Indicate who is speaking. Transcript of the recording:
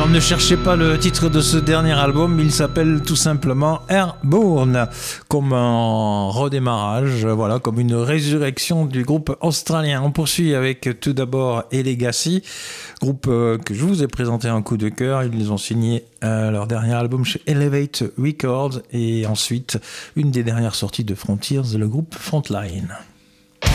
Speaker 1: Alors ne cherchez pas le titre de ce dernier album, il s'appelle tout simplement Airborne, comme un redémarrage, voilà, comme une résurrection du groupe australien. On poursuit avec tout d'abord Legacy, groupe que je vous ai présenté un coup de cœur. Ils ont signé leur dernier album chez Elevate Records et ensuite une des dernières sorties de Frontiers, le groupe Frontline.